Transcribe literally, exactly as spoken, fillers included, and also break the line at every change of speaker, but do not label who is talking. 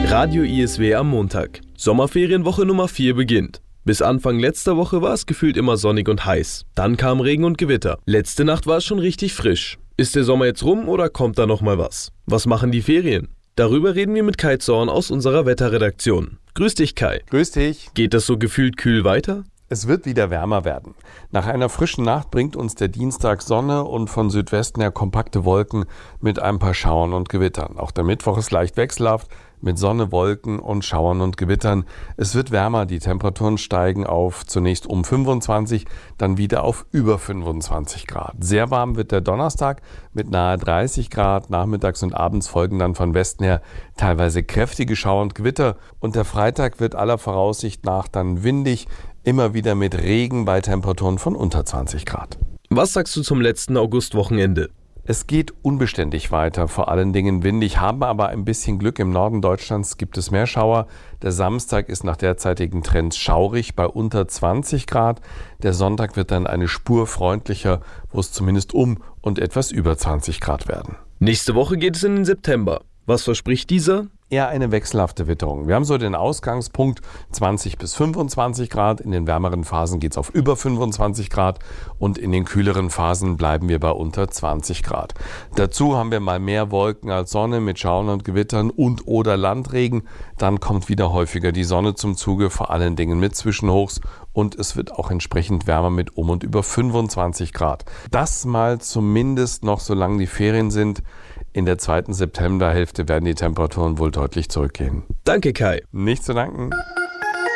Radio I S W am Montag. Sommerferienwoche Nummer vier beginnt. Bis Anfang letzter Woche war es gefühlt immer sonnig und heiß. Dann kam Regen und Gewitter. Letzte Nacht war es schon richtig frisch. Ist der Sommer jetzt rum oder kommt da noch mal was? Was machen die Ferien? Darüber reden wir mit Kai Zorn aus unserer Wetterredaktion. Grüß dich, Kai.
Grüß dich.
Geht das so gefühlt kühl weiter?
Es wird wieder wärmer werden. Nach einer frischen Nacht bringt uns der Dienstag Sonne und von Südwesten her kompakte Wolken mit ein paar Schauern und Gewittern. Auch der Mittwoch ist leicht wechselhaft mit Sonne, Wolken und Schauern und Gewittern. Es wird wärmer, die Temperaturen steigen auf zunächst um fünfundzwanzig, dann wieder auf über fünfundzwanzig Grad. Sehr warm wird der Donnerstag mit nahe dreißig Grad. Nachmittags und abends folgen dann von Westen her teilweise kräftige Schauer und Gewitter. Und der Freitag wird aller Voraussicht nach dann windig, immer wieder mit Regen bei Temperaturen von unter zwanzig Grad.
Was sagst du zum letzten Augustwochenende?
Es geht unbeständig weiter, vor allen Dingen windig, haben aber ein bisschen Glück. Im Norden Deutschlands gibt es mehr Schauer. Der Samstag ist nach derzeitigen Trends schaurig bei unter zwanzig Grad. Der Sonntag wird dann eine Spur freundlicher, wo es zumindest um und etwas über zwanzig Grad werden.
Nächste Woche geht es in den September. Was verspricht dieser?
Eher eine wechselhafte Witterung. Wir haben so den Ausgangspunkt zwanzig bis fünfundzwanzig Grad. In den wärmeren Phasen geht es auf über fünfundzwanzig Grad und in den kühleren Phasen bleiben wir bei unter zwanzig Grad. Dazu haben wir mal mehr Wolken als Sonne mit Schauern und Gewittern und oder Landregen. Dann kommt wieder häufiger die Sonne zum Zuge, vor allen Dingen mit Zwischenhochs. Und es wird auch entsprechend wärmer mit um und über fünfundzwanzig Grad. Das mal zumindest noch, solange die Ferien sind. In der zweiten Septemberhälfte werden die Temperaturen wohl deutlich zurückgehen.
Danke, Kai.
Nicht zu danken.